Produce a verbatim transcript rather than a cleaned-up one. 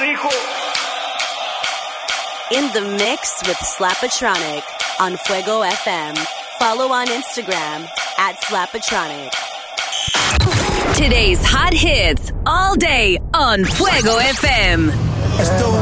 dijo. In the mix with Slapatronic on Fuego F M. Follow on Instagram at Slapatronic. Today's hot hits all day on Fuego F M.